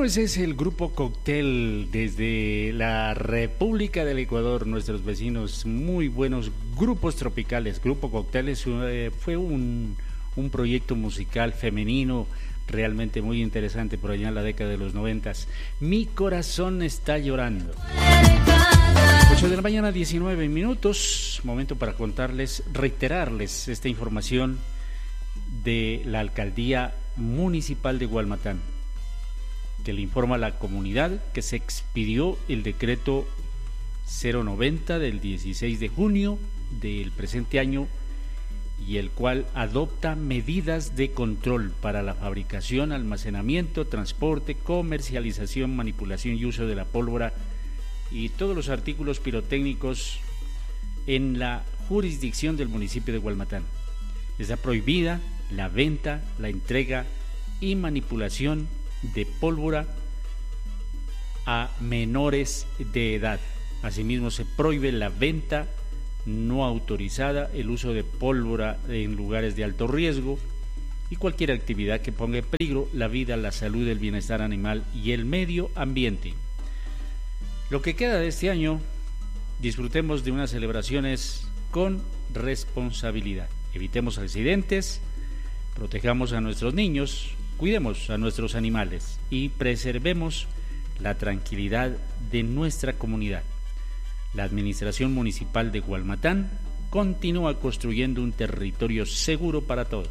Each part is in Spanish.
Bueno, ese es el Grupo Cóctel desde la República del Ecuador, nuestros vecinos, muy buenos grupos tropicales. Grupo Cóctel fue un proyecto musical femenino realmente muy interesante por allá en la década de los 90. Mi corazón está llorando. 8 de la mañana, 19 minutos, momento para reiterarles esta información de la Alcaldía Municipal de Gualmatán, que le informa a la comunidad que se expidió el decreto 090 del 16 de junio del presente año, y el cual adopta medidas de control para la fabricación, almacenamiento, transporte, comercialización, manipulación y uso de la pólvora y todos los artículos pirotécnicos en la jurisdicción del municipio de Gualmatán. Está prohibida la venta, la entrega y manipulación de pólvora a menores de edad. Asimismo, se prohíbe la venta no autorizada, el uso de pólvora en lugares de alto riesgo y cualquier actividad que ponga en peligro la vida, la salud, el bienestar animal y el medio ambiente. Lo que queda de este año, disfrutemos de unas celebraciones con responsabilidad. Evitemos accidentes, protejamos a nuestros niños, cuidemos a nuestros animales y preservemos la tranquilidad de nuestra comunidad. La Administración Municipal de Gualmatán continúa construyendo un territorio seguro para todos.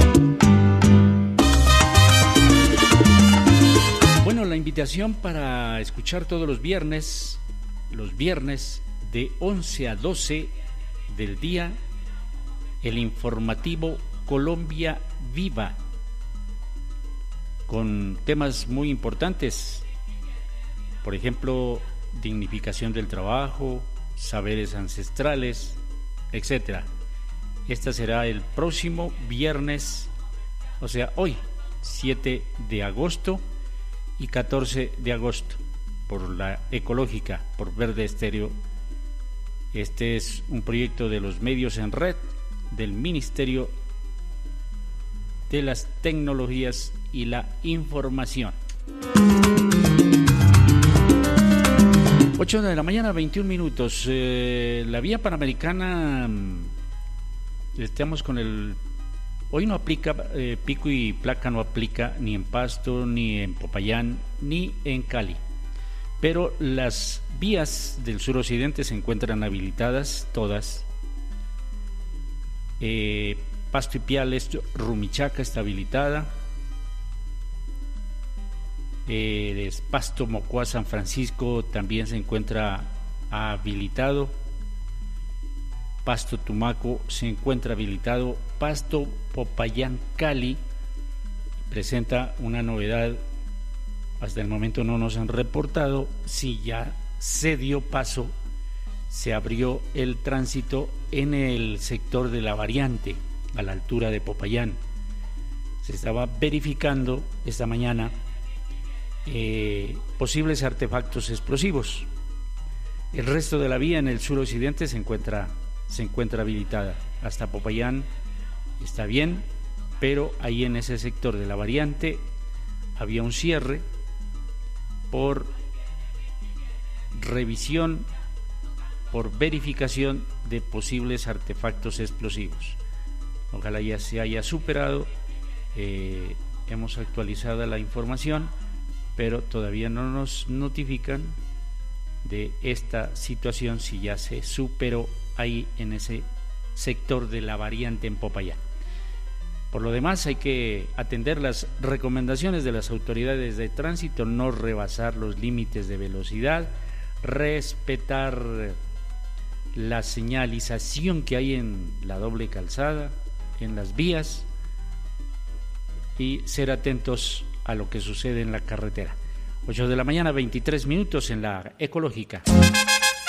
Bueno, la invitación para escuchar todos los viernes de 11 a 12 del día, el informativo Colombia Viva, con temas muy importantes, por ejemplo, dignificación del trabajo, saberes ancestrales, etc. Esta será el próximo viernes, o sea, hoy, 7 de agosto y 14 de agosto, por la Ecológica, por Verde Estéreo. Este es un proyecto de los medios en red del Ministerio de las Tecnologías y la Información. 8 de la mañana, 21 minutos. La vía panamericana, estamos con el... Hoy no aplica, pico y placa no aplica ni en Pasto, ni en Popayán, ni en Cali. Pero las vías del suroccidente se encuentran habilitadas todas. Pasto y Piales, Rumichaca está habilitada. Pasto, Mocoa, San Francisco también se encuentra habilitado. Pasto, Tumaco se encuentra habilitado. Pasto, Popayán, Cali presenta una novedad. Hasta el momento no nos han reportado si ya se dio paso, se abrió el tránsito en el sector de la variante a la altura de Popayán. Se estaba verificando esta mañana posibles artefactos explosivos. El resto de la vía en el suroccidente se encuentra habilitada. Hasta Popayán está bien, pero ahí en ese sector de la variante había un cierre por revisión, por verificación de posibles artefactos explosivos. Ojalá ya se haya superado. Hemos actualizado la información, pero todavía no nos notifican de esta situación, si ya se superó ahí en ese sector de la variante en Popayán. Por lo demás, hay que atender las recomendaciones de las autoridades de tránsito, no rebasar los límites de velocidad, respetar la señalización que hay en la doble calzada, en las vías, y ser atentos a lo que sucede en la carretera. 8 de la mañana, 23 minutos en la Ecológica.